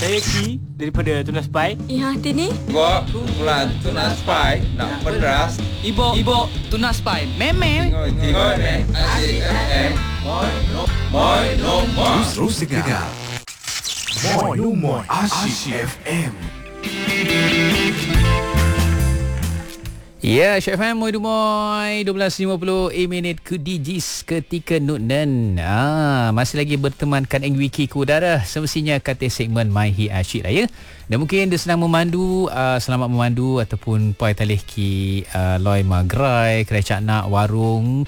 Saya Ki daripada Tunas Pai. Hati ni Ibu, kumpulan Tunas Pai nak pedas. Ibu, Tunas Pai. Memang. Tengok ni. Asyik FM. Moi no moi. Terus dengar Moi no moi Asyik FM. Ya, Syed FM Moi Dumoy 12.50 minit ke DJs ketika Nutnan. Masih lagi bertemankan NWK ke udara. Semestinya kata segmen My Hi Asyik lah ya. Dan mungkin dia sedang memandu, selamat memandu ataupun poi talih ki loi magrai, kedai cak nak, warung,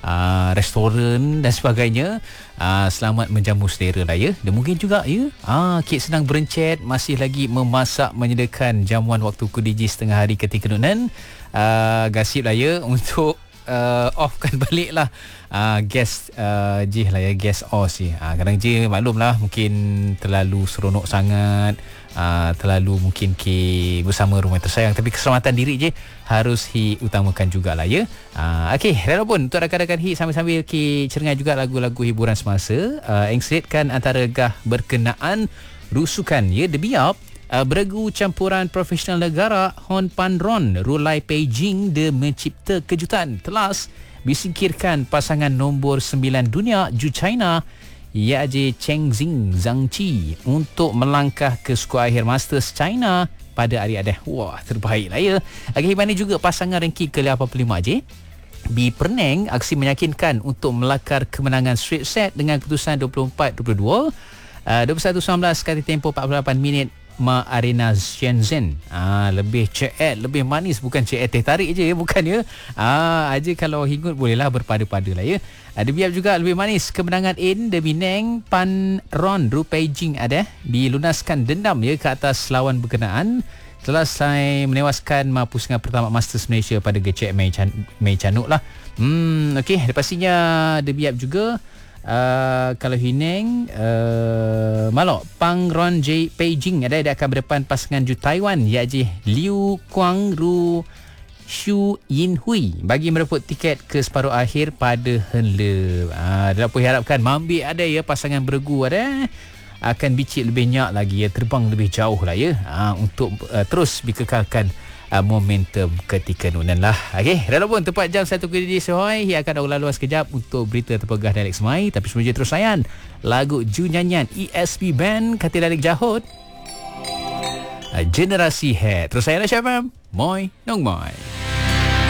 restoran dan sebagainya. Selamat menjamu selera lah ya. Dan mungkin juga ya, Kit sedang berencet, masih lagi memasak, menyediakan jamuan waktu ke DJs setengah hari ketika Nutnan. Gasip lah ya untuk offkan balik lah gas J lah ya, gas OS je. Kadang J maklum lah mungkin terlalu seronok sangat, terlalu mungkin bersama rumah tersayang, tapi keselamatan diri je harus utamakan jugalah ya. Okey, walaupun untuk rakan-rakan sambil-sambil cengai juga lagu-lagu hiburan semasa, engseritkan antara gah berkenaan rusukan ya, The Biap. Beregu campuran profesional negara Hon Panron Rulai Beijing de mencipta kejutan, telas disingkirkan pasangan nombor 9 dunia Ju China Yaje Cheng Zing Zhangqi untuk melangkah ke skuad akhir Masters China pada hari Ahad. Wah, terbaik lah ya. Akibat ini juga pasangan ranking ke-85 je di Penang aksi meyakinkan untuk melakar kemenangan straight set dengan keputusan 24-22, 21-19 kata tempoh 48 minit Ma Arena Shenzhen. Lebih cek, lebih manis, bukan cek teh tarik je, bukan ya. Aja kalau hingut bolehlah berpada-pada lah ya. Ada biar juga lebih manis kemenangan in The Minang Pan Ron Ru Beijing ada dilunaskan dendam ya ke atas lawan berkenaan setelah selesai menewaskan pusingan pertama Masters Malaysia pada gecek Mei Canuk lah. Okey, pastinya The Biap juga. Kalau Hineng Malok Pang Ron J Beijing ada dia akan berdepan pasangan Ju Taiwan iaitu Liu Kuang Ru Xu Yin Hui bagi merebut tiket ke separuh akhir pada henle. Dalam harapkan Mambi ada ya, pasangan beregu ada akan bicik lebih nyak lagi ya, terbang lebih jauh lah ya, untuk terus dikekalkan momentum ketika Nutnan lah. Okey, walaupun tepat jam 1 KD Sohoi, ia akan lalu sekejap untuk berita terpegah dari Alex Mai, tapi semua terus layan lagu Ju nyanyian ESP Band kata Dalik Jahut Generasi Head. Terus saya lah Syafam Moi Nong Moi.